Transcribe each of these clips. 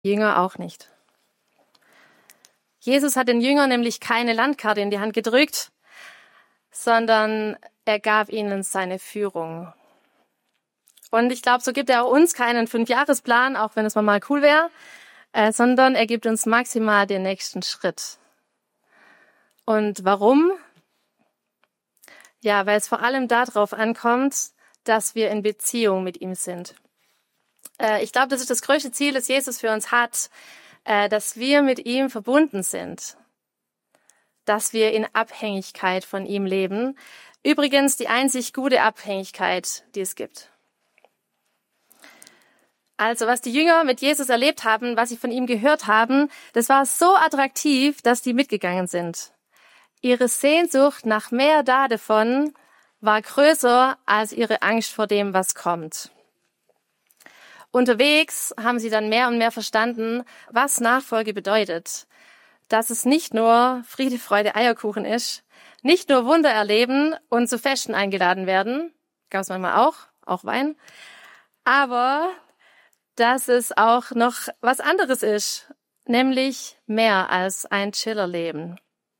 Jünger auch nicht. Jesus hat den Jüngern nämlich keine Landkarte in die Hand gedrückt, sondern er gab ihnen seine Führung. Und ich glaube, so gibt er auch uns keinen 5-Jahresplan, auch wenn es mal cool wäre, sondern er gibt uns maximal den nächsten Schritt. Und warum? Ja, weil es vor allem darauf ankommt, dass wir in Beziehung mit ihm sind. Ich glaube, das ist das größte Ziel, das Jesus für uns hat, dass wir mit ihm verbunden sind, dass wir in Abhängigkeit von ihm leben. Übrigens die einzig gute Abhängigkeit, die es gibt. Also was die Jünger mit Jesus erlebt haben, was sie von ihm gehört haben, das war so attraktiv, dass die mitgegangen sind. Ihre Sehnsucht nach mehr davon war größer als ihre Angst vor dem, was kommt. Unterwegs haben sie dann mehr und mehr verstanden, was Nachfolge bedeutet. Dass es nicht nur Friede, Freude, Eierkuchen ist, nicht nur Wunder erleben und zu Festen eingeladen werden, gab es manchmal auch Wein, aber dass es auch noch was anderes ist, nämlich mehr als ein Chillerleben.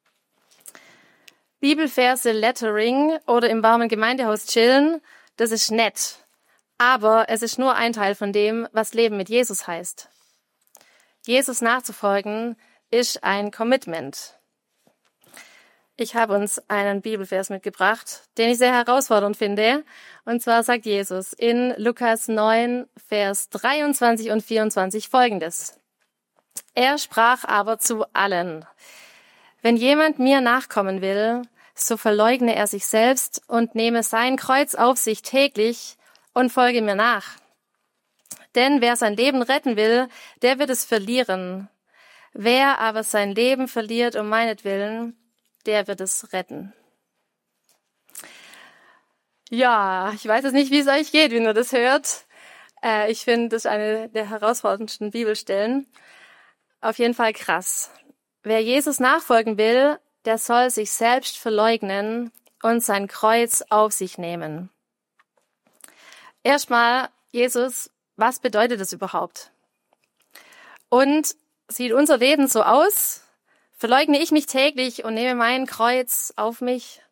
Bibelverse Lettering oder im warmen Gemeindehaus chillen, das ist nett, aber es ist nur ein Teil von dem, was Leben mit Jesus heißt. Jesus nachzufolgen ist ein Commitment. Ich habe uns einen Bibelvers mitgebracht, den ich sehr herausfordernd finde. Und zwar sagt Jesus in Lukas 9, Vers 23 und 24 Folgendes. Er sprach aber zu allen: Wenn jemand mir nachkommen will, so verleugne er sich selbst und nehme sein Kreuz auf sich täglich und folge mir nach. Denn wer sein Leben retten will, der wird es verlieren. Wer aber sein Leben verliert um meinetwillen, der wird es retten. Ja, ich weiß jetzt nicht, wie es euch geht, wenn ihr das hört. Ich finde, das ist eine der herausforderndsten Bibelstellen. Auf jeden Fall krass. Wer Jesus nachfolgen will, der soll sich selbst verleugnen und sein Kreuz auf sich nehmen. Erstmal, Jesus, was bedeutet das überhaupt? Und sieht unser Leben so aus? Verleugne ich mich täglich und nehme mein Kreuz auf mich?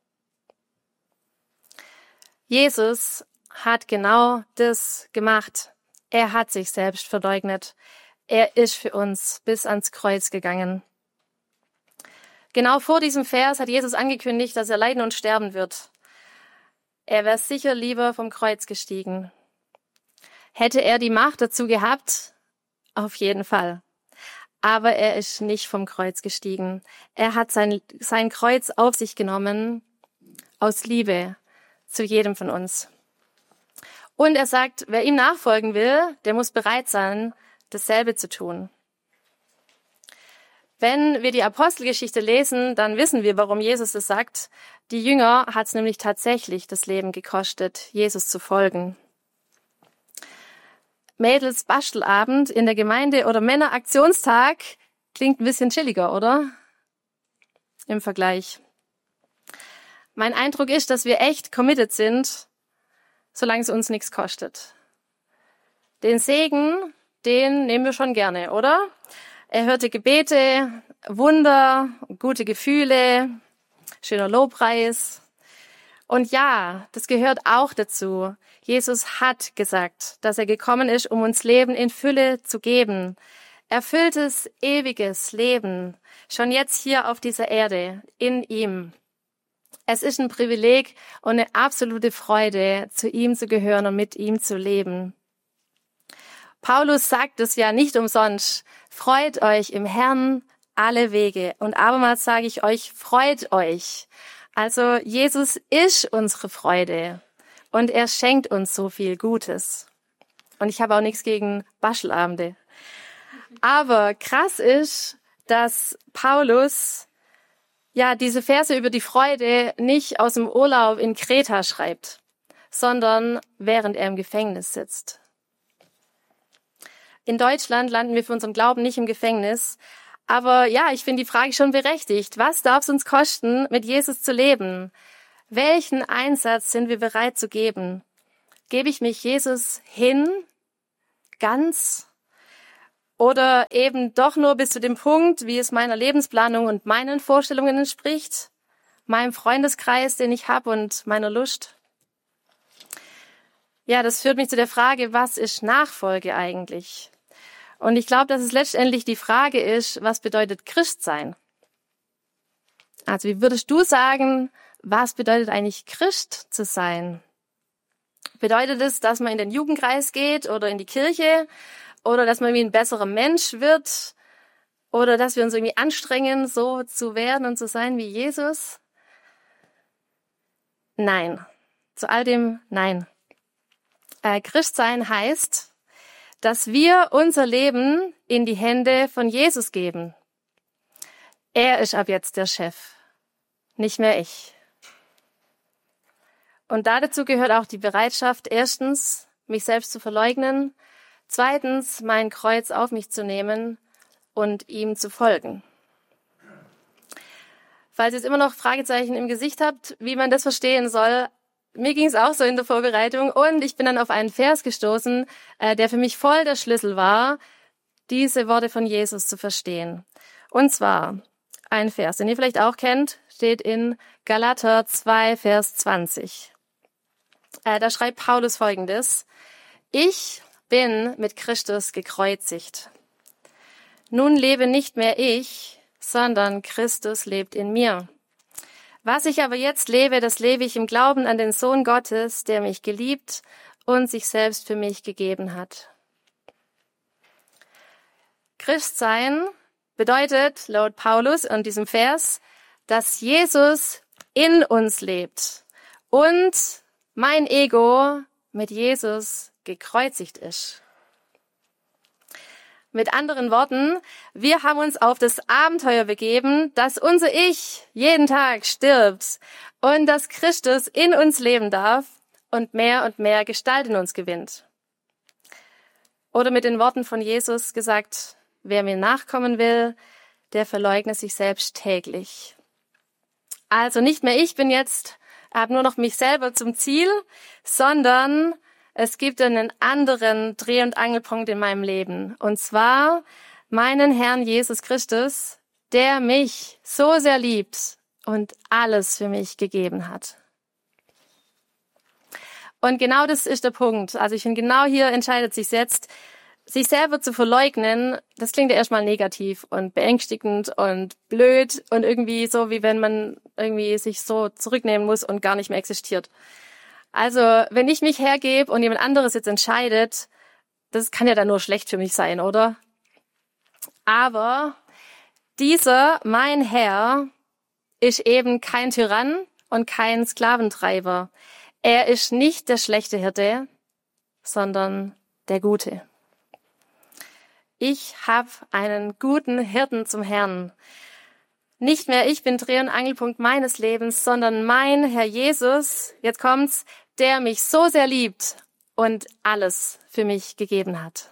Jesus hat genau das gemacht. Er hat sich selbst verleugnet. Er ist für uns bis ans Kreuz gegangen. Genau vor diesem Vers hat Jesus angekündigt, dass er leiden und sterben wird. Er wäre sicher lieber vom Kreuz gestiegen. Hätte er die Macht dazu gehabt? Auf jeden Fall. Aber er ist nicht vom Kreuz gestiegen. Er hat sein Kreuz auf sich genommen aus Liebe zu jedem von uns. Und er sagt, wer ihm nachfolgen will, der muss bereit sein, dasselbe zu tun. Wenn wir die Apostelgeschichte lesen, dann wissen wir, warum Jesus das sagt. Die Jünger hat es nämlich tatsächlich das Leben gekostet, Jesus zu folgen. Mädels Bastelabend in der Gemeinde oder Männeraktionstag klingt ein bisschen chilliger, oder? Im Vergleich. Mein Eindruck ist, dass wir echt committed sind, solange es uns nichts kostet. Den Segen, den nehmen wir schon gerne, oder? Erhörte Gebete, Wunder, gute Gefühle, schöner Lobpreis. Und ja, das gehört auch dazu. Jesus hat gesagt, dass er gekommen ist, um uns Leben in Fülle zu geben. Erfülltes, ewiges Leben, schon jetzt hier auf dieser Erde, in ihm. Es ist ein Privileg und eine absolute Freude, zu ihm zu gehören und mit ihm zu leben. Paulus sagt es ja nicht umsonst: Freut euch im Herrn alle Wege. Und abermals sage ich euch, freut euch. Also Jesus ist unsere Freude und er schenkt uns so viel Gutes. Und ich habe auch nichts gegen Bastelabende. Aber krass ist, dass Paulus ja diese Verse über die Freude nicht aus dem Urlaub in Kreta schreibt, sondern während er im Gefängnis sitzt. In Deutschland landen wir für unseren Glauben nicht im Gefängnis. Aber ja, ich finde die Frage schon berechtigt. Was darf es uns kosten, mit Jesus zu leben? Welchen Einsatz sind wir bereit zu geben? Gebe ich mich Jesus hin, ganz? Oder eben doch nur bis zu dem Punkt, wie es meiner Lebensplanung und meinen Vorstellungen entspricht, meinem Freundeskreis, den ich habe und meiner Lust? Ja, das führt mich zu der Frage, was ist Nachfolge eigentlich? Und ich glaube, dass es letztendlich die Frage ist, was bedeutet Christsein? Also wie würdest du sagen, was bedeutet eigentlich Christ zu sein? Bedeutet es, dass man in den Jugendkreis geht oder in die Kirche oder dass man wie ein besserer Mensch wird oder dass wir uns irgendwie anstrengen, so zu werden und zu sein wie Jesus? Nein. Zu all dem nein. Christsein heißt, dass wir unser Leben in die Hände von Jesus geben. Er ist ab jetzt der Chef, nicht mehr ich. Und dazu gehört auch die Bereitschaft, erstens, mich selbst zu verleugnen, zweitens, mein Kreuz auf mich zu nehmen und ihm zu folgen. Falls ihr jetzt immer noch Fragezeichen im Gesicht habt, wie man das verstehen soll, mir ging es auch so in der Vorbereitung und ich bin dann auf einen Vers gestoßen, der für mich voll der Schlüssel war, diese Worte von Jesus zu verstehen. Und zwar ein Vers, den ihr vielleicht auch kennt, steht in Galater 2, Vers 20. Da schreibt Paulus Folgendes: Ich bin mit Christus gekreuzigt. Nun lebe nicht mehr ich, sondern Christus lebt in mir. Was ich aber jetzt lebe, das lebe ich im Glauben an den Sohn Gottes, der mich geliebt und sich selbst für mich gegeben hat. Christsein bedeutet laut Paulus in diesem Vers, dass Jesus in uns lebt und mein Ego mit Jesus gekreuzigt ist. Mit anderen Worten, wir haben uns auf das Abenteuer begeben, dass unser Ich jeden Tag stirbt und dass Christus in uns leben darf und mehr Gestalt in uns gewinnt. Oder mit den Worten von Jesus gesagt, wer mir nachkommen will, der verleugne sich selbst täglich. Also nicht mehr ich bin jetzt, habe nur noch mich selber zum Ziel, sondern es gibt einen anderen Dreh- und Angelpunkt in meinem Leben. Und zwar meinen Herrn Jesus Christus, der mich so sehr liebt und alles für mich gegeben hat. Und genau das ist der Punkt. Also ich finde, genau hier entscheidet sich jetzt, sich selber zu verleugnen. Das klingt ja erstmal negativ und beängstigend und blöd und irgendwie so, wie wenn man irgendwie sich so zurücknehmen muss und gar nicht mehr existiert. Also, wenn ich mich hergebe und jemand anderes jetzt entscheidet, das kann ja dann nur schlecht für mich sein, oder? Aber dieser, mein Herr, ist eben kein Tyrann und kein Sklaventreiber. Er ist nicht der schlechte Hirte, sondern der Gute. Ich habe einen guten Hirten zum Herrn. Nicht mehr ich bin Dreh- und Angelpunkt meines Lebens, sondern mein Herr Jesus, jetzt kommt's, der mich so sehr liebt und alles für mich gegeben hat.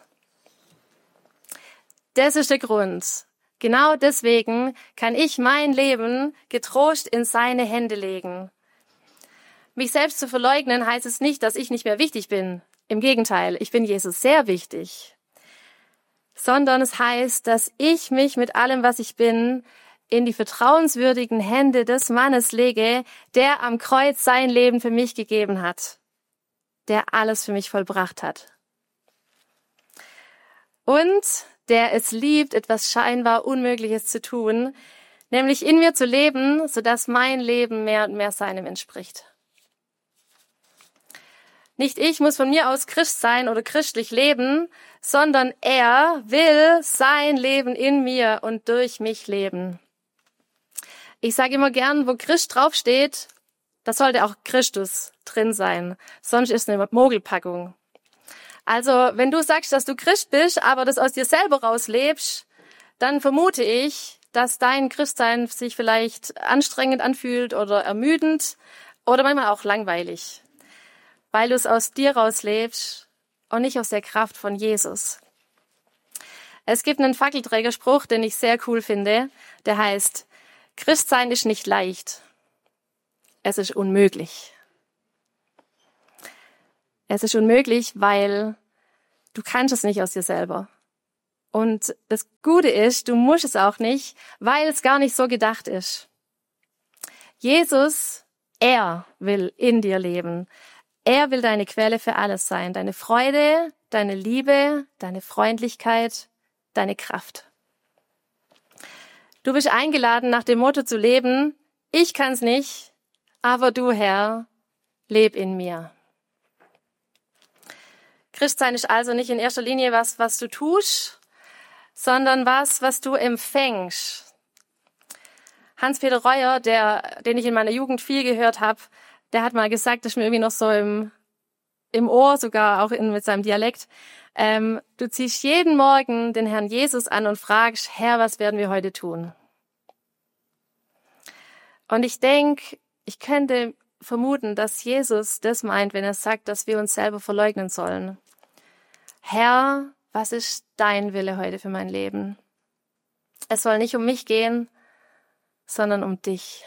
Das ist der Grund. Genau deswegen kann ich mein Leben getrost in seine Hände legen. Mich selbst zu verleugnen heißt es nicht, dass ich nicht mehr wichtig bin. Im Gegenteil, ich bin Jesus sehr wichtig. Sondern es heißt, dass ich mich mit allem, was ich bin, in die vertrauenswürdigen Hände des Mannes lege, der am Kreuz sein Leben für mich gegeben hat, der alles für mich vollbracht hat. Und der es liebt, etwas scheinbar Unmögliches zu tun, nämlich in mir zu leben, sodass mein Leben mehr und mehr seinem entspricht. Nicht ich muss von mir aus Christ sein oder christlich leben, sondern er will sein Leben in mir und durch mich leben. Ich sage immer gern, wo Christ draufsteht, da sollte auch Christus drin sein. Sonst ist es eine Mogelpackung. Also, wenn du sagst, dass du Christ bist, aber das aus dir selber rauslebst, dann vermute ich, dass dein Christsein sich vielleicht anstrengend anfühlt oder ermüdend oder manchmal auch langweilig, weil du es aus dir rauslebst und nicht aus der Kraft von Jesus. Es gibt einen Fackelträgerspruch, den ich sehr cool finde, der heißt: Christsein ist nicht leicht, es ist unmöglich. Es ist unmöglich, weil du kannst es nicht aus dir selber. Und das Gute ist, du musst es auch nicht, weil es gar nicht so gedacht ist. Jesus, er will in dir leben. Er will deine Quelle für alles sein. Deine Freude, deine Liebe, deine Freundlichkeit, deine Kraft. Du bist eingeladen, nach dem Motto zu leben, ich kann's nicht, aber du, Herr, leb in mir. Christsein ist also nicht in erster Linie was du tust, sondern was du empfängst. Hans-Peter Reuer, den ich in meiner Jugend viel gehört habe, der hat mal gesagt, das ist mir irgendwie noch so im Ohr, sogar auch mit seinem Dialekt, du ziehst jeden Morgen den Herrn Jesus an und fragst, Herr, was werden wir heute tun? Und ich denke, ich könnte vermuten, dass Jesus das meint, wenn er sagt, dass wir uns selber verleugnen sollen. Herr, was ist dein Wille heute für mein Leben? Es soll nicht um mich gehen, sondern um dich.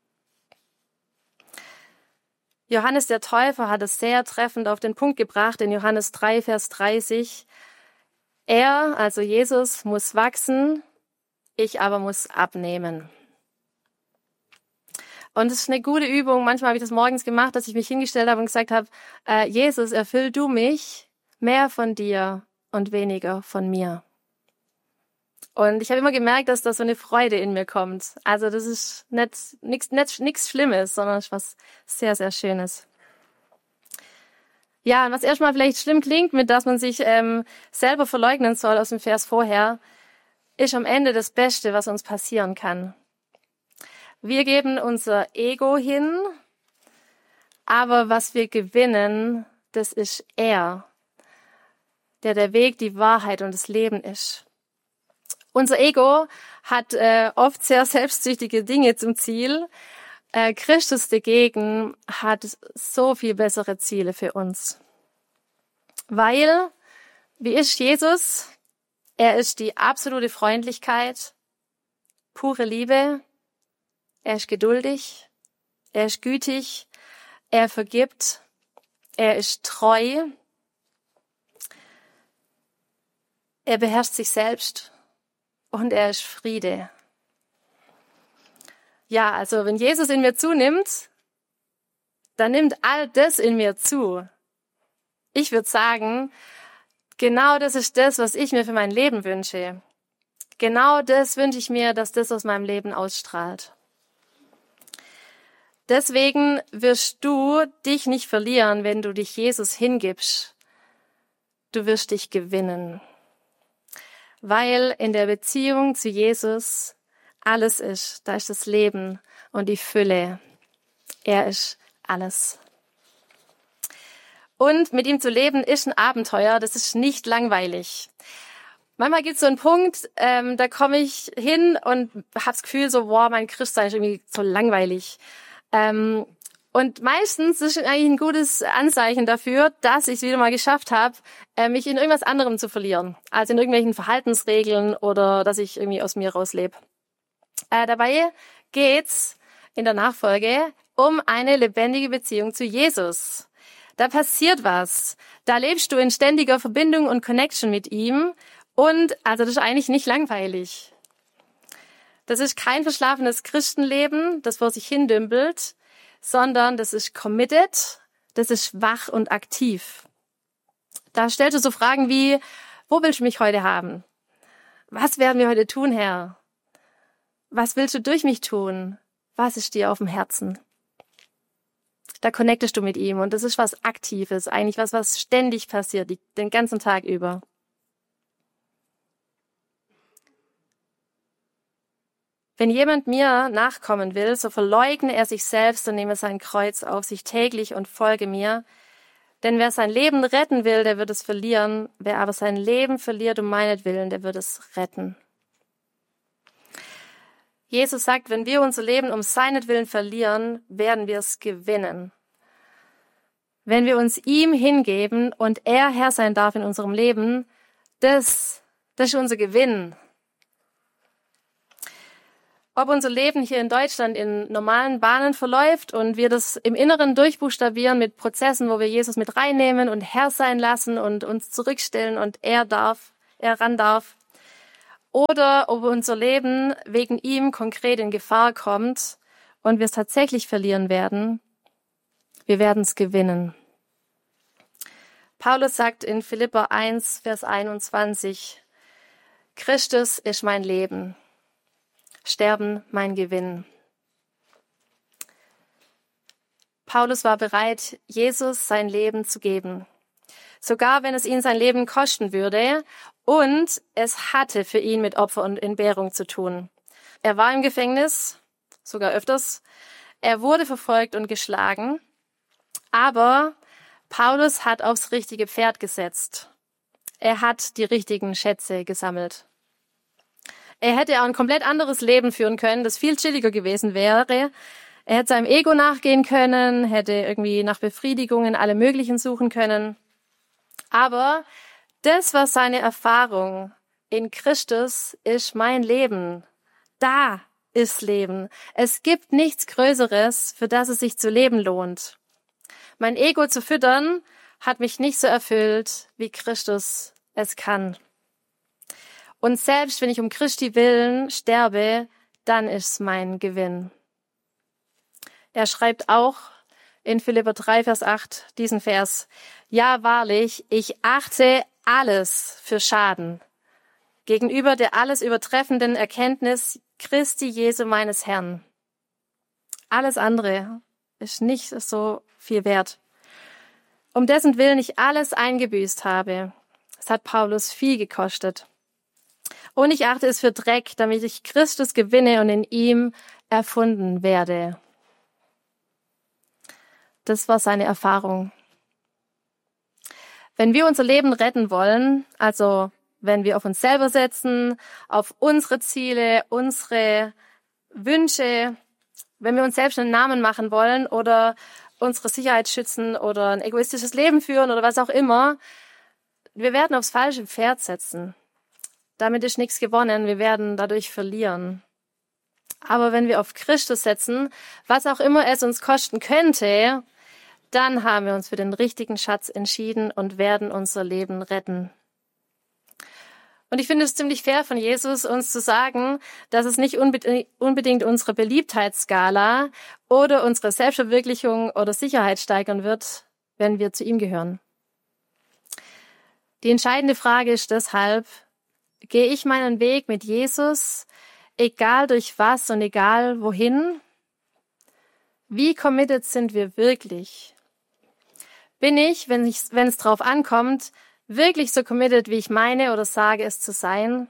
Johannes der Täufer hat es sehr treffend auf den Punkt gebracht in Johannes 3, Vers 30. Er, also Jesus, muss wachsen, ich aber muss abnehmen. Und es ist eine gute Übung. Manchmal habe ich das morgens gemacht, dass ich mich hingestellt habe und gesagt habe, Jesus, erfüll du mich mehr von dir und weniger von mir. Und ich habe immer gemerkt, dass da so eine Freude in mir kommt. Also das ist nichts Schlimmes, sondern was sehr, sehr Schönes. Ja, und was erstmal vielleicht schlimm klingt, mit dass man sich selber verleugnen soll aus dem Vers vorher, ist am Ende das Beste, was uns passieren kann. Wir geben unser Ego hin, aber was wir gewinnen, das ist er, der Weg, die Wahrheit und das Leben ist. Unser Ego hat oft sehr selbstsüchtige Dinge zum Ziel. Christus dagegen hat so viel bessere Ziele für uns. Weil, wie ist Jesus? Er ist die absolute Freundlichkeit, pure Liebe. Er ist geduldig, er ist gütig, er vergibt, er ist treu, er beherrscht sich selbst und er ist Friede. Ja, also wenn Jesus in mir zunimmt, dann nimmt all das in mir zu. Ich würde sagen, genau das ist das, was ich mir für mein Leben wünsche. Genau das wünsche ich mir, dass das aus meinem Leben ausstrahlt. Deswegen wirst du dich nicht verlieren, wenn du dich Jesus hingibst. Du wirst dich gewinnen. Weil in der Beziehung zu Jesus alles ist. Da ist das Leben und die Fülle. Er ist alles. Und mit ihm zu leben ist ein Abenteuer. Das ist nicht langweilig. Manchmal gibt es so einen Punkt, da komme ich hin und habe das Gefühl so, wow, mein Christsein ist irgendwie so langweilig. Und meistens ist eigentlich ein gutes Anzeichen dafür, dass ich es wieder mal geschafft habe, mich in irgendwas anderem zu verlieren. Also in irgendwelchen Verhaltensregeln oder dass ich irgendwie aus mir rauslebe. Dabei geht's in der Nachfolge um eine lebendige Beziehung zu Jesus. Da passiert was. Da lebst du in ständiger Verbindung und Connection mit ihm. Und also das ist eigentlich nicht langweilig. Das ist kein verschlafenes Christenleben, das vor sich hindümpelt, sondern das ist committed, das ist wach und aktiv. Da stellst du so Fragen wie, wo willst du mich heute haben? Was werden wir heute tun, Herr? Was willst du durch mich tun? Was ist dir auf dem Herzen? Da connectest du mit ihm und das ist was Aktives, eigentlich was ständig passiert, den ganzen Tag über. Wenn jemand mir nachkommen will, so verleugne er sich selbst und nehme sein Kreuz auf sich täglich und folge mir. Denn wer sein Leben retten will, der wird es verlieren. Wer aber sein Leben verliert um meinetwillen, der wird es retten. Jesus sagt, wenn wir unser Leben um seinetwillen verlieren, werden wir es gewinnen. Wenn wir uns ihm hingeben und er Herr sein darf in unserem Leben, das ist unser Gewinn. Ob unser Leben hier in Deutschland in normalen Bahnen verläuft und wir das im Inneren durchbuchstabieren mit Prozessen, wo wir Jesus mit reinnehmen und Herr sein lassen und uns zurückstellen und er ran darf, oder ob unser Leben wegen ihm konkret in Gefahr kommt und wir es tatsächlich verlieren werden. Wir werden es gewinnen. Paulus sagt in Philipper 1, Vers 21, Christus ist mein Leben, Sterben mein Gewinn. Paulus war bereit, Jesus sein Leben zu geben, sogar wenn es ihn sein Leben kosten würde, und es hatte für ihn mit Opfer und Entbehrung zu tun. Er war im Gefängnis, sogar öfters. Er wurde verfolgt und geschlagen, aber Paulus hat aufs richtige Pferd gesetzt. Er hat die richtigen Schätze gesammelt. Er hätte auch ein komplett anderes Leben führen können, das viel chilliger gewesen wäre. Er hätte seinem Ego nachgehen können, hätte irgendwie nach Befriedigungen alle möglichen suchen können. Aber das war seine Erfahrung. In Christus ist mein Leben. Da ist Leben. Es gibt nichts Größeres, für das es sich zu leben lohnt. Mein Ego zu füttern, hat mich nicht so erfüllt, wie Christus es kann. Und selbst wenn ich um Christi willen sterbe, dann ist mein Gewinn. Er schreibt auch in Philipper 3, Vers 8 diesen Vers. Ja, wahrlich, ich achte alles für Schaden gegenüber der alles übertreffenden Erkenntnis Christi Jesu meines Herrn. Alles andere ist nicht so viel wert. Um dessen Willen ich alles eingebüßt habe. Es hat Paulus viel gekostet. Und ich achte es für Dreck, damit ich Christus gewinne und in ihm erfunden werde. Das war seine Erfahrung. Wenn wir unser Leben retten wollen, also wenn wir auf uns selber setzen, auf unsere Ziele, unsere Wünsche, wenn wir uns selbst einen Namen machen wollen oder unsere Sicherheit schützen oder ein egoistisches Leben führen oder was auch immer, wir werden aufs falsche Pferd setzen. Damit ist nichts gewonnen, wir werden dadurch verlieren. Aber wenn wir auf Christus setzen, was auch immer es uns kosten könnte, dann haben wir uns für den richtigen Schatz entschieden und werden unser Leben retten. Und ich finde es ziemlich fair von Jesus, uns zu sagen, dass es nicht unbedingt unsere Beliebtheitsskala oder unsere Selbstverwirklichung oder Sicherheit steigern wird, wenn wir zu ihm gehören. Die entscheidende Frage ist deshalb, gehe ich meinen Weg mit Jesus, egal durch was und egal wohin? Wie committed sind wir wirklich? Bin ich, wenn es drauf ankommt, wirklich so committed, wie ich meine oder sage, es zu sein?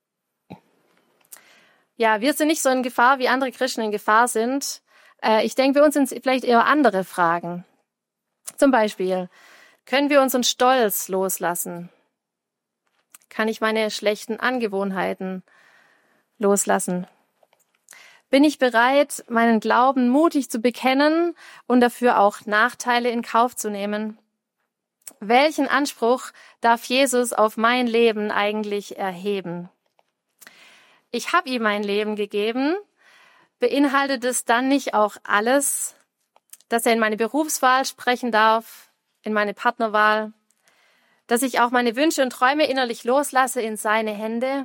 Ja, wir sind nicht so in Gefahr, wie andere Christen in Gefahr sind. Ich denke, bei uns sind es vielleicht eher andere Fragen. Zum Beispiel, können wir unseren Stolz loslassen? Kann ich meine schlechten Angewohnheiten loslassen? Bin ich bereit, meinen Glauben mutig zu bekennen und dafür auch Nachteile in Kauf zu nehmen? Welchen Anspruch darf Jesus auf mein Leben eigentlich erheben? Ich habe ihm mein Leben gegeben. Beinhaltet es dann nicht auch alles, dass er in meine Berufswahl sprechen darf, in meine Partnerwahl, dass ich auch meine Wünsche und Träume innerlich loslasse in seine Hände?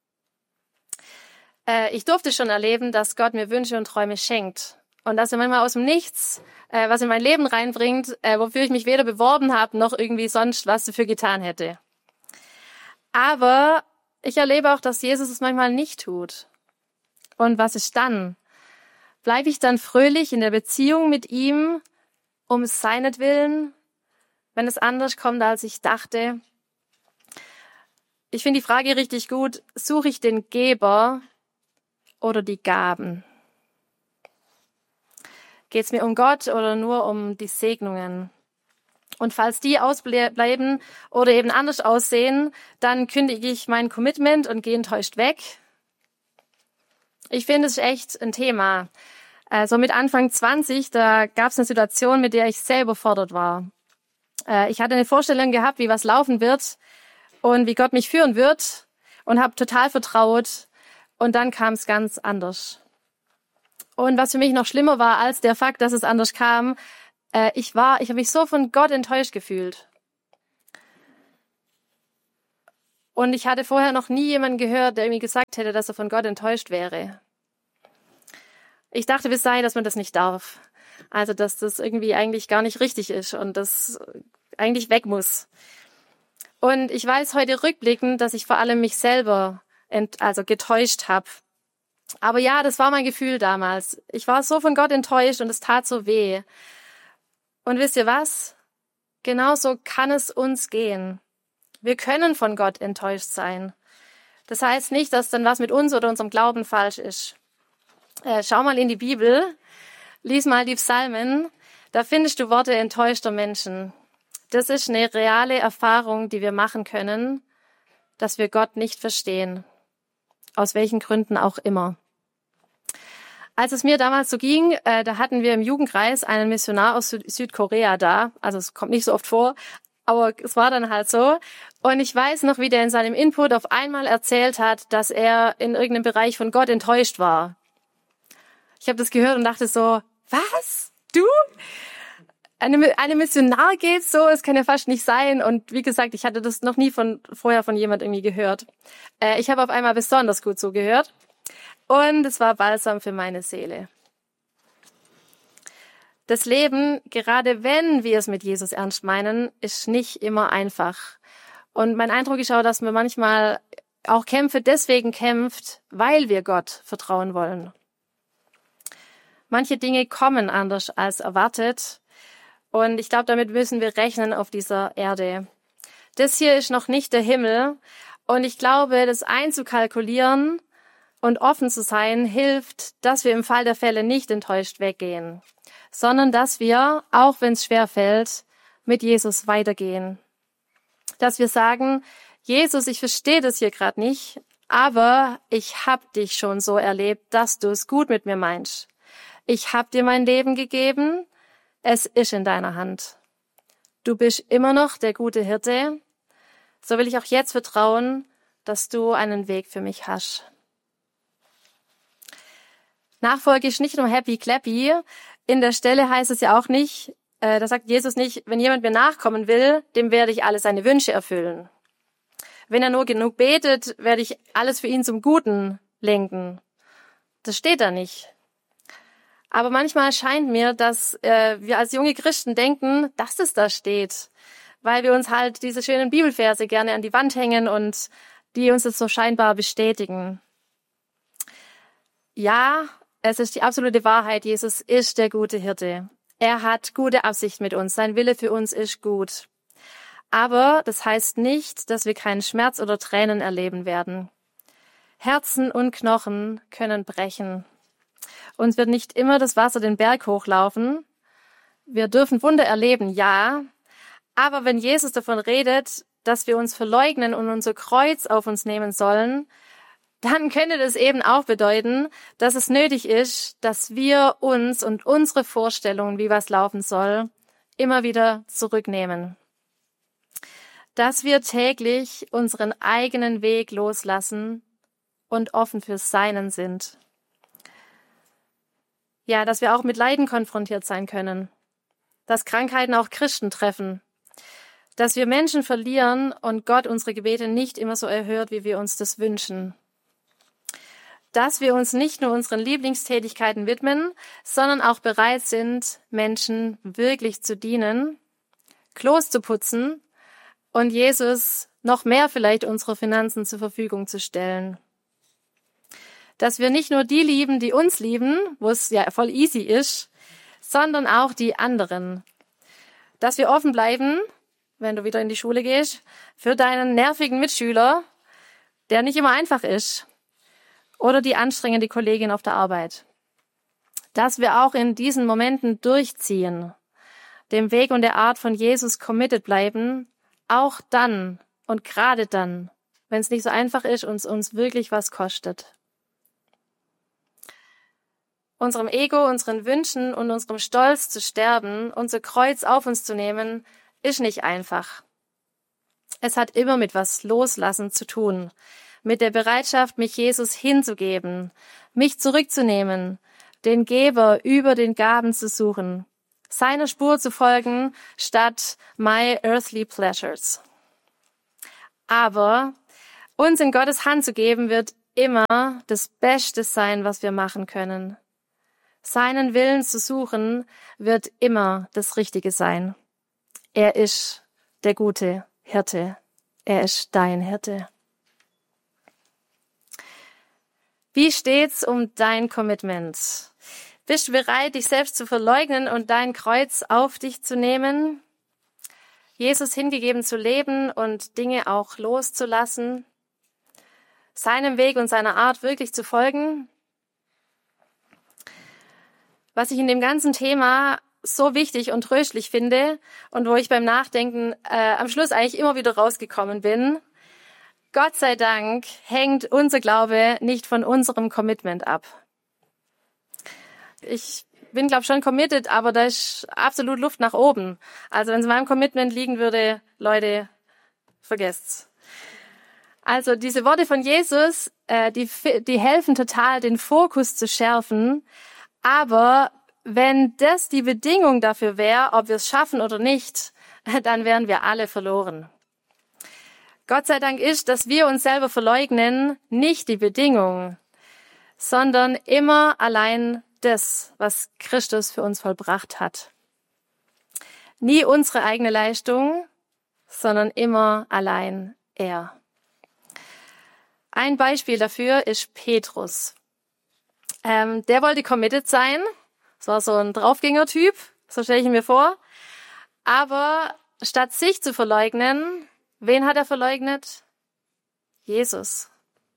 Ich durfte schon erleben, dass Gott mir Wünsche und Träume schenkt. Und dass er manchmal aus dem Nichts was in mein Leben reinbringt, wofür ich mich weder beworben habe, noch irgendwie sonst was dafür getan hätte. Aber ich erlebe auch, dass Jesus es manchmal nicht tut. Und was ist dann? Bleibe ich dann fröhlich in der Beziehung mit ihm, um seinetwillen, wenn es anders kommt, als ich dachte? Ich finde die Frage richtig gut. Suche ich den Geber oder die Gaben? Geht es mir um Gott oder nur um die Segnungen? Und falls die ausbleiben oder eben anders aussehen, dann kündige ich mein Commitment und gehe enttäuscht weg. Ich finde, es ist echt ein Thema. Also mit Anfang 20, da gab es eine Situation, mit der ich sehr überfordert war. Ich hatte eine Vorstellung gehabt, wie was laufen wird und wie Gott mich führen wird und habe total vertraut. Und dann kam es ganz anders. Und was für mich noch schlimmer war als der Fakt, dass es anders kam, ich habe mich so von Gott enttäuscht gefühlt. Und ich hatte vorher noch nie jemanden gehört, der mir gesagt hätte, dass er von Gott enttäuscht wäre. Ich dachte bis dahin, dass man das nicht darf. Also, dass das irgendwie eigentlich gar nicht richtig ist und das eigentlich weg muss. Und ich weiß heute rückblickend, dass ich vor allem mich selber getäuscht habe. Aber ja, das war mein Gefühl damals. Ich war so von Gott enttäuscht und es tat so weh. Und wisst ihr was? Genauso kann es uns gehen. Wir können von Gott enttäuscht sein. Das heißt nicht, dass dann was mit uns oder unserem Glauben falsch ist. Schau mal in die Bibel, lies mal die Psalmen, da findest du Worte enttäuschter Menschen. Das ist eine reale Erfahrung, die wir machen können, dass wir Gott nicht verstehen. Aus welchen Gründen auch immer. Als es mir damals so ging, da hatten wir im Jugendkreis einen Missionar aus Südkorea da. Also es kommt nicht so oft vor, aber es war dann halt so. Und ich weiß noch, wie der in seinem Input auf einmal erzählt hat, dass er in irgendeinem Bereich von Gott enttäuscht war. Ich habe das gehört und dachte so, was? Du? Eine Missionar geht so? Es kann ja fast nicht sein. Und wie gesagt, ich hatte das noch nie vorher von jemand irgendwie gehört. Ich habe auf einmal besonders gut zugehört. Und es war Balsam für meine Seele. Das Leben, gerade wenn wir es mit Jesus ernst meinen, ist nicht immer einfach. Und mein Eindruck ist auch, dass man manchmal auch Kämpfe deswegen kämpft, weil wir Gott vertrauen wollen. Manche Dinge kommen anders als erwartet. Und ich glaube, damit müssen wir rechnen auf dieser Erde. Das hier ist noch nicht der Himmel. Und ich glaube, das einzukalkulieren und offen zu sein, hilft, dass wir im Fall der Fälle nicht enttäuscht weggehen, sondern dass wir, auch wenn es schwer fällt, mit Jesus weitergehen. Dass wir sagen, Jesus, ich verstehe das hier gerade nicht, aber ich habe dich schon so erlebt, dass du es gut mit mir meinst. Ich habe dir mein Leben gegeben, es ist in deiner Hand. Du bist immer noch der gute Hirte. So will ich auch jetzt vertrauen, dass du einen Weg für mich hast. Nachfolge ist nicht nur happy clappy. In der Stelle heißt es ja auch nicht, da sagt Jesus nicht, wenn jemand mir nachkommen will, dem werde ich alle seine Wünsche erfüllen. Wenn er nur genug betet, werde ich alles für ihn zum Guten lenken. Das steht da nicht. Aber manchmal scheint mir, dass wir als junge Christen denken, dass es da steht, weil wir uns halt diese schönen Bibelverse gerne an die Wand hängen und die uns das so scheinbar bestätigen. Ja, es ist die absolute Wahrheit, Jesus ist der gute Hirte. Er hat gute Absicht mit uns, sein Wille für uns ist gut. Aber das heißt nicht, dass wir keinen Schmerz oder Tränen erleben werden. Herzen und Knochen können brechen. Uns wird nicht immer das Wasser den Berg hochlaufen. Wir dürfen Wunder erleben, ja. Aber wenn Jesus davon redet, dass wir uns verleugnen und unser Kreuz auf uns nehmen sollen, dann könnte das eben auch bedeuten, dass es nötig ist, dass wir uns und unsere Vorstellungen, wie was laufen soll, immer wieder zurücknehmen. Dass wir täglich unseren eigenen Weg loslassen und offen für seinen sind. Ja, dass wir auch mit Leiden konfrontiert sein können. Dass Krankheiten auch Christen treffen. Dass wir Menschen verlieren und Gott unsere Gebete nicht immer so erhört, wie wir uns das wünschen. Dass wir uns nicht nur unseren Lieblingstätigkeiten widmen, sondern auch bereit sind, Menschen wirklich zu dienen, Klos zu putzen und Jesus noch mehr vielleicht unsere Finanzen zur Verfügung zu stellen. Dass wir nicht nur die lieben, die uns lieben, wo es ja voll easy ist, sondern auch die anderen. Dass wir offen bleiben, wenn du wieder in die Schule gehst, für deinen nervigen Mitschüler, der nicht immer einfach ist, oder die anstrengende Kollegin auf der Arbeit. Dass wir auch in diesen Momenten durchziehen, dem Weg und der Art von Jesus committed bleiben, auch dann und gerade dann, wenn es nicht so einfach ist und uns wirklich was kostet. Unserem Ego, unseren Wünschen und unserem Stolz zu sterben, unser Kreuz auf uns zu nehmen, ist nicht einfach. Es hat immer mit was Loslassen zu tun, mit der Bereitschaft, mich Jesus hinzugeben, mich zurückzunehmen, den Geber über den Gaben zu suchen, seiner Spur zu folgen, statt my earthly pleasures. Aber Uns in Gottes Hand zu geben, wird immer das Beste sein, was wir machen können. Seinen Willen zu suchen, wird immer das Richtige sein. Er ist der gute Hirte. Er ist dein Hirte. Wie steht's um dein Commitment? Bist du bereit, dich selbst zu verleugnen und dein Kreuz auf dich zu nehmen? Jesus hingegeben zu leben und Dinge auch loszulassen? Seinem Weg und seiner Art wirklich zu folgen? Was ich in dem ganzen Thema so wichtig und tröstlich finde und wo ich beim Nachdenken am Schluss eigentlich immer wieder rausgekommen bin: Gott sei Dank hängt unser Glaube nicht von unserem Commitment ab. Ich bin, glaube ich, schon committed, aber da ist absolut Luft nach oben. Also wenn es in meinem Commitment liegen würde, Leute, vergesst's. Also diese Worte von Jesus, die helfen total, den Fokus zu schärfen. Aber wenn das die Bedingung dafür wäre, ob wir es schaffen oder nicht, dann wären wir alle verloren. Gott sei Dank ist, dass wir uns selber verleugnen, nicht die Bedingung, sondern immer allein das, was Christus für uns vollbracht hat. Nie unsere eigene Leistung, sondern immer allein er. Ein Beispiel dafür ist Petrus. Der wollte committed sein. Das war so ein Draufgänger-Typ, so stelle ich ihn mir vor. Aber statt sich zu verleugnen, wen hat er verleugnet? Jesus.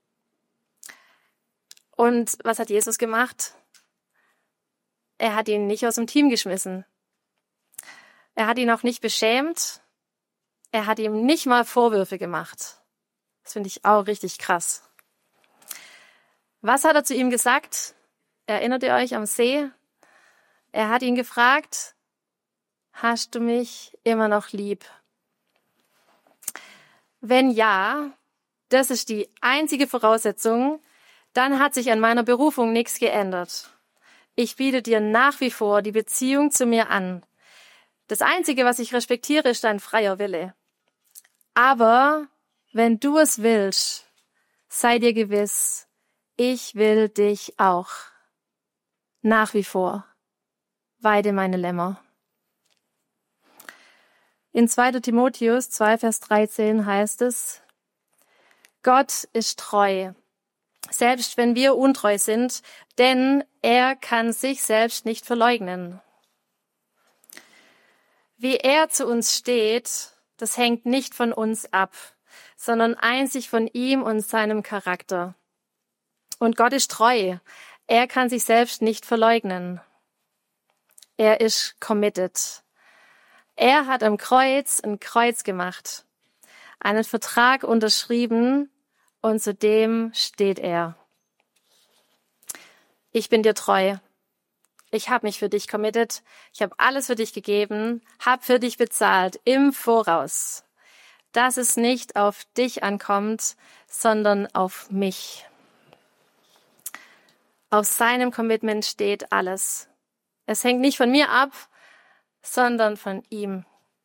Und was hat Jesus gemacht? Er hat ihn nicht aus dem Team geschmissen. Er hat ihn auch nicht beschämt. Er hat ihm nicht mal Vorwürfe gemacht. Das finde ich auch richtig krass. Was hat er zu ihm gesagt? Erinnert ihr euch am See? Er hat ihn gefragt: Hast du mich immer noch lieb? Wenn ja, das ist die einzige Voraussetzung, dann hat sich an meiner Berufung nichts geändert. Ich biete dir nach wie vor die Beziehung zu mir an. Das Einzige, was ich respektiere, ist dein freier Wille. Aber wenn du es willst, sei dir gewiss, ich will dich auch. Nach wie vor. Weide meine Lämmer. In 2. Timotheus 2, Vers 13 heißt es: Gott ist treu, selbst wenn wir untreu sind, denn er kann sich selbst nicht verleugnen. Wie er zu uns steht, das hängt nicht von uns ab, sondern einzig von ihm und seinem Charakter. Und Gott ist treu. Er kann sich selbst nicht verleugnen. Er ist committed. Er hat am Kreuz ein Kreuz gemacht, einen Vertrag unterschrieben und zu dem steht er. Ich bin dir treu. Ich habe mich für dich committed. Ich habe alles für dich gegeben, habe für dich bezahlt im Voraus, dass es nicht auf dich ankommt, sondern auf mich. Auf seinem Commitment steht alles. Es hängt nicht von mir ab, sondern von ihm.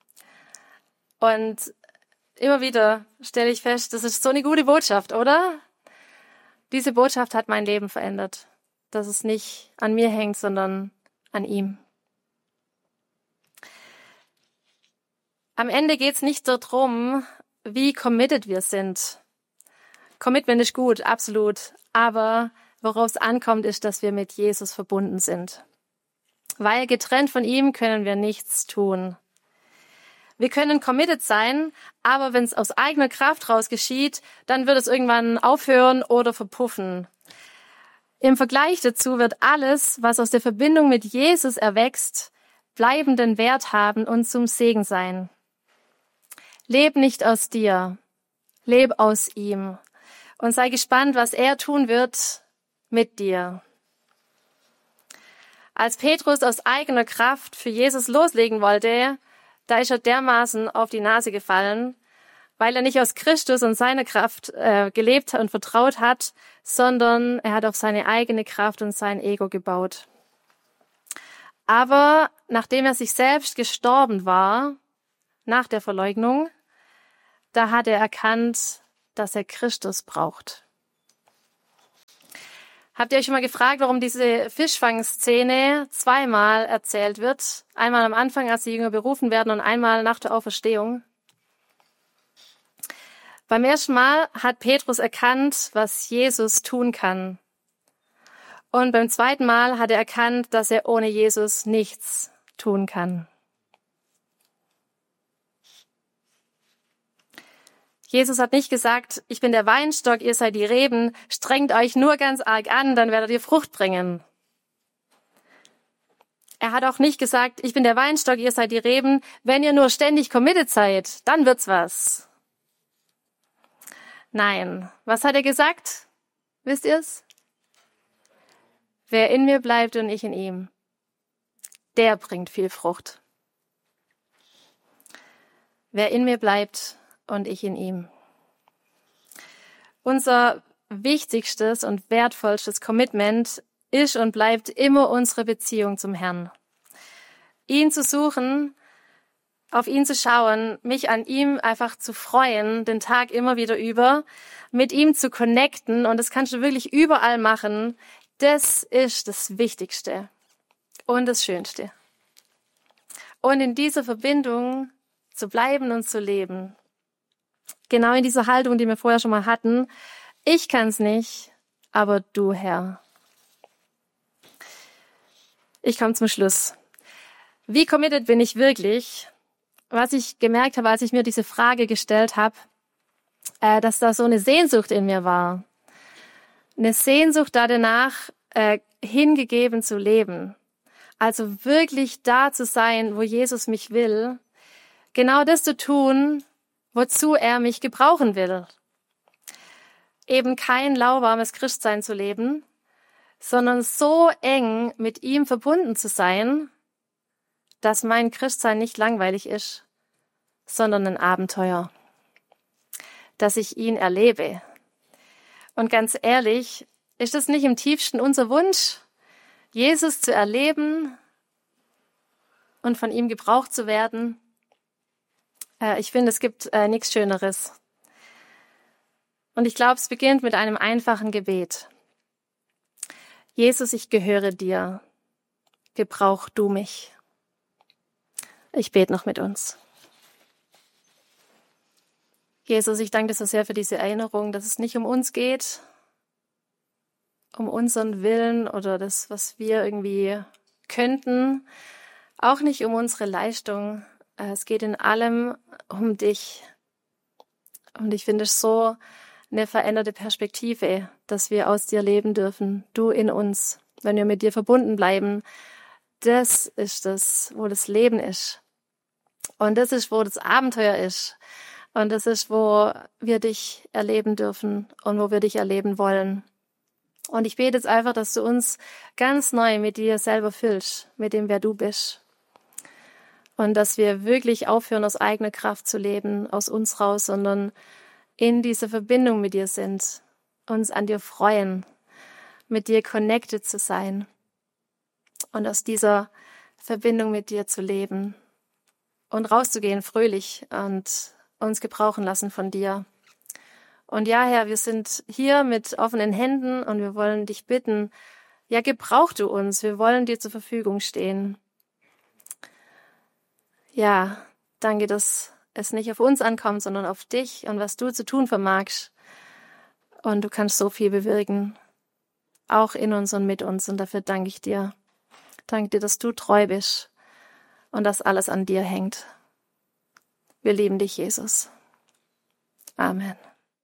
Und immer wieder stelle ich fest, das ist so eine gute Botschaft, oder? Diese Botschaft hat mein Leben verändert, dass es nicht an mir hängt, sondern an ihm. Am Ende geht es nicht darum, wie committed wir sind. Commitment ist gut, absolut. Aber worauf es ankommt, ist, dass wir mit Jesus verbunden sind. Weil getrennt von ihm können wir nichts tun. Wir können committed sein, aber wenn es aus eigener Kraft raus geschieht, dann wird es irgendwann aufhören oder verpuffen. Im Vergleich dazu wird alles, was aus der Verbindung mit Jesus erwächst, bleibenden Wert haben und zum Segen sein. Leb nicht aus dir, leb aus ihm und sei gespannt, was er tun wird mit dir. Als Petrus aus eigener Kraft für Jesus loslegen wollte, da ist er dermaßen auf die Nase gefallen, weil er nicht aus Christus und seiner Kraft gelebt und vertraut hat, sondern er hat auf seine eigene Kraft und sein Ego gebaut. Aber nachdem er sich selbst gestorben war, nach der Verleugnung, da hat er erkannt, dass er Christus braucht. Habt ihr euch schon mal gefragt, warum diese Fischfangszene zweimal erzählt wird? Einmal am Anfang, als die Jünger berufen werden, und einmal nach der Auferstehung. Beim ersten Mal hat Petrus erkannt, was Jesus tun kann. Und beim zweiten Mal hat er erkannt, dass er ohne Jesus nichts tun kann. Jesus hat nicht gesagt, ich bin der Weinstock, ihr seid die Reben, strengt euch nur ganz arg an, dann werdet ihr Frucht bringen. Er hat auch nicht gesagt, ich bin der Weinstock, ihr seid die Reben, wenn ihr nur ständig committed seid, dann wird's was. Nein, was hat er gesagt? Wisst ihr's? Wer in mir bleibt und ich in ihm, der bringt viel Frucht. Wer in mir bleibt und ich in ihm. Unser wichtigstes und wertvollstes Commitment ist und bleibt immer unsere Beziehung zum Herrn. Ihn zu suchen, auf ihn zu schauen, mich an ihm einfach zu freuen, den Tag immer wieder über, mit ihm zu connecten, und das kannst du wirklich überall machen, das ist das Wichtigste und das Schönste. Und in dieser Verbindung zu bleiben und zu leben. Genau in dieser Haltung, die wir vorher schon mal hatten. Ich kann's nicht, aber du, Herr. Ich komme zum Schluss. Wie committed bin ich wirklich? Was ich gemerkt habe, als ich mir diese Frage gestellt habe, dass da so eine Sehnsucht in mir war. Eine Sehnsucht danach, hingegeben zu leben. Also wirklich da zu sein, wo Jesus mich will. Genau das zu tun, wozu er mich gebrauchen will. Eben kein lauwarmes Christsein zu leben, sondern so eng mit ihm verbunden zu sein, dass mein Christsein nicht langweilig ist, sondern ein Abenteuer. Dass ich ihn erlebe. Und ganz ehrlich, ist es nicht im tiefsten unser Wunsch, Jesus zu erleben und von ihm gebraucht zu werden? Ich finde, es gibt nichts Schöneres. Und ich glaube, es beginnt mit einem einfachen Gebet. Jesus, ich gehöre dir. Gebrauch du mich. Ich bete noch mit uns. Jesus, ich danke dir so sehr für diese Erinnerung, dass es nicht um uns geht, um unseren Willen oder das, was wir irgendwie könnten, auch nicht um unsere Leistung. Es geht in allem um dich. Und ich finde es so eine veränderte Perspektive, dass wir aus dir leben dürfen, du in uns, wenn wir mit dir verbunden bleiben. Das ist das, wo das Leben ist. Und das ist, wo das Abenteuer ist. Und das ist, wo wir dich erleben dürfen und wo wir dich erleben wollen. Und ich bete jetzt einfach, dass du uns ganz neu mit dir selber füllst, mit dem, wer du bist. Und dass wir wirklich aufhören, aus eigener Kraft zu leben, aus uns raus, sondern in dieser Verbindung mit dir sind, uns an dir freuen, mit dir connected zu sein und aus dieser Verbindung mit dir zu leben und rauszugehen fröhlich und uns gebrauchen lassen von dir. Und ja, Herr, wir sind hier mit offenen Händen und wir wollen dich bitten, ja, gebrauch du uns, wir wollen dir zur Verfügung stehen. Ja, danke, dass es nicht auf uns ankommt, sondern auf dich und was du zu tun vermagst. Und du kannst so viel bewirken, auch in uns und mit uns. Und dafür danke ich dir. Danke dir, dass du treu bist und dass alles an dir hängt. Wir lieben dich, Jesus. Amen.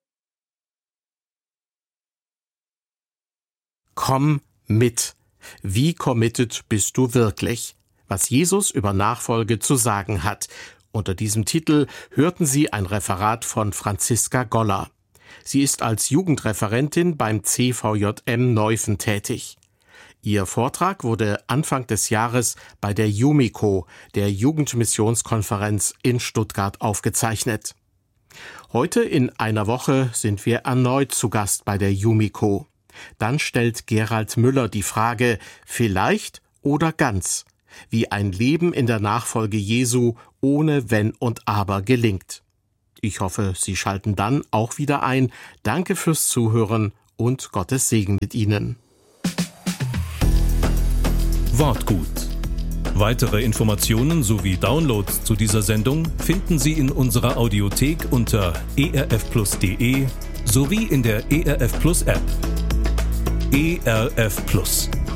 Komm mit. Wie committed bist du wirklich? Was Jesus über Nachfolge zu sagen hat. Unter diesem Titel hörten Sie ein Referat von Franziska Goller. Sie ist als Jugendreferentin beim CVJM Neuffen tätig. Ihr Vortrag wurde Anfang des Jahres bei der JUMICO, der Jugendmissionskonferenz in Stuttgart, aufgezeichnet. Heute in einer Woche sind wir erneut zu Gast bei der JUMICO. Dann stellt Gerald Müller die Frage, vielleicht oder ganz, wie ein Leben in der Nachfolge Jesu ohne Wenn und Aber gelingt. Ich hoffe, Sie schalten dann auch wieder ein. Danke fürs Zuhören und Gottes Segen mit Ihnen. Wortgut. Weitere Informationen sowie Downloads zu dieser Sendung finden Sie in unserer Audiothek unter erfplus.de sowie in der ERF Plus App. ERF Plus.